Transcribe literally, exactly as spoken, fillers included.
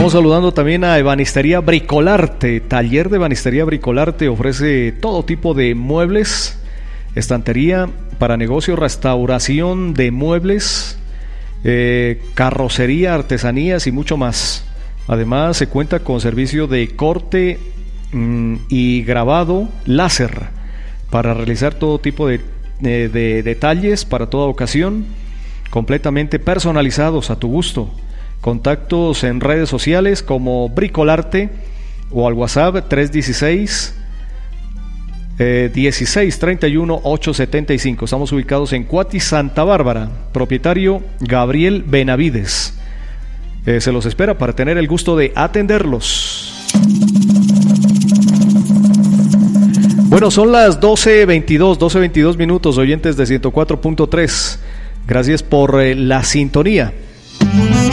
Estamos saludando también a Ebanistería Bricolarte. Taller de Ebanistería Bricolarte ofrece todo tipo de muebles, estantería para negocio, restauración de muebles, eh, carrocería, artesanías y mucho más. Además se cuenta con servicio de corte mmm, y grabado láser para realizar todo tipo de, de, de detalles para toda ocasión, completamente personalizados a tu gusto. Contactos en redes sociales como Bricolarte o al WhatsApp tres uno seis, eh, dieciséis treinta y uno, ochocientos setenta y cinco. Estamos ubicados en Cuatis, Santa Bárbara. Propietario Gabriel Benavides. Eh, se los espera para tener el gusto de atenderlos. Bueno, son las doce veintidós minutos, oyentes de ciento cuatro punto tres. Gracias por eh, la sintonía.